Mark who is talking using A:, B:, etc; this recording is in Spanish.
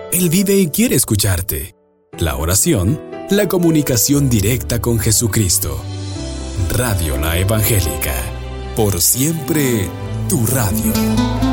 A: Él vive y quiere escucharte. La oración, la comunicación directa con Jesucristo. Radio La Evangélica. Por siempre, tu radio.